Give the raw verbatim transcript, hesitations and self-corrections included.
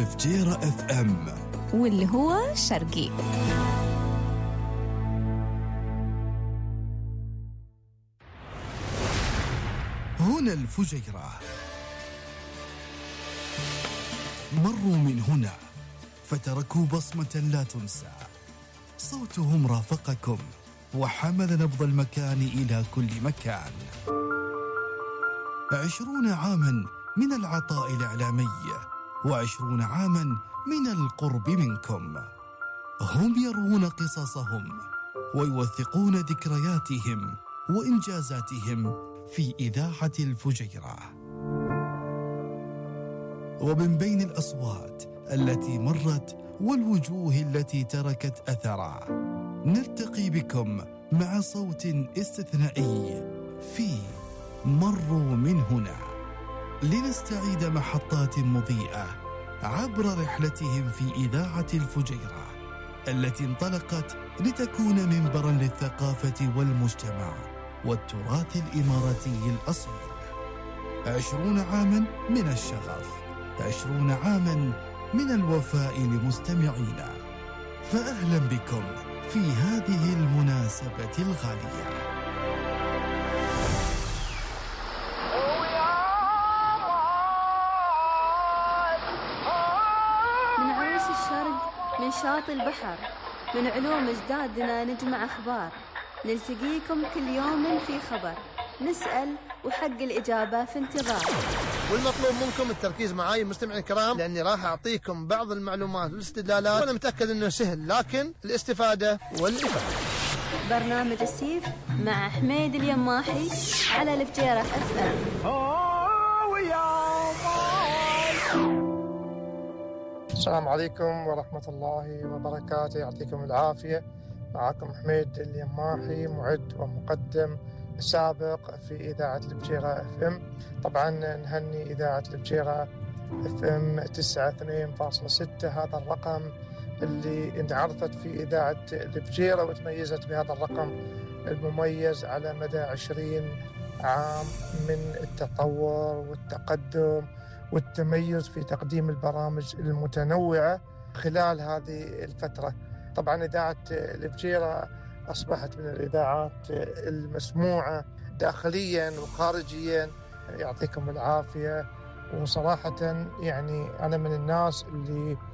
الفجيرة اف ام، واللي هو شرقي. هنا الفجيرة، مروا من هنا فتركوا بصمة لا تنسى، صوتهم رافقكم وحمل نبض المكان إلى كل مكان. عشرون عاما من العطاء الإعلامي، وعشرون عاما من القرب منكم. هم يروون قصصهم ويوثقون ذكرياتهم وإنجازاتهم في إذاعة الفجيرة. ومن بين الأصوات التي مرت والوجوه التي تركت أثرا، نلتقي بكم مع صوت استثنائي في مروا من هنا، لنستعيد محطات مضيئة عبر رحلتهم في إذاعة الفجيرة التي انطلقت لتكون منبرا للثقافة والمجتمع والتراث الإماراتي الأصيل. عشرون عاما من الشغف، عشرون عاما من الوفاء لمستمعينا، فأهلا بكم في هذه المناسبة الغالية. من عروس الشرق، من شاطئ البحر، من علوم أجدادنا نجمع أخبار، نلتقيكم كل يوم في خبر، نسأل وحق الإجابة في انتظار. والمطلوب منكم التركيز معاي مستمعين الكرام، لأني راح أعطيكم بعض المعلومات والاستدلالات، وأنا متأكد أنه سهل، لكن الاستفادة والإفادة. برنامج السيف مع حميد اليماحي على الفجيرة اف ام. السلام عليكم ورحمة الله وبركاته، يعطيكم العافية. معكم حميد اليماحي، معد ومقدم سابق في إذاعة الفجيرة اف ام. طبعا نهني إذاعة الفجيرة اف ام تسعة اثنين فاصلة ستة، هذا الرقم اللي انعرضت في إذاعة الفجيرة وتميزت بهذا الرقم المميز على مدى عشرين عام من التطور والتقدم والتميز في تقديم البرامج المتنوعة خلال هذه الفترة. طبعا إذاعة الفجيرة أصبحت من الإذاعات المسموعة داخليا وخارجيا، يعطيكم العافية. وصراحة يعني أنا من الناس اللي